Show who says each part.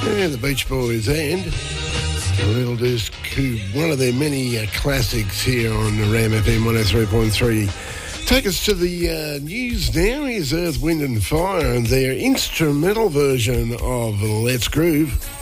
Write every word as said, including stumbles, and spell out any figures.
Speaker 1: Yeah, the Beach Boys and Little Disc, one of their many uh, classics here on the Ram F M one oh three point three. Take us to the uh, news now. Here's Earth, Wind and Fire and their instrumental version of Let's Groove.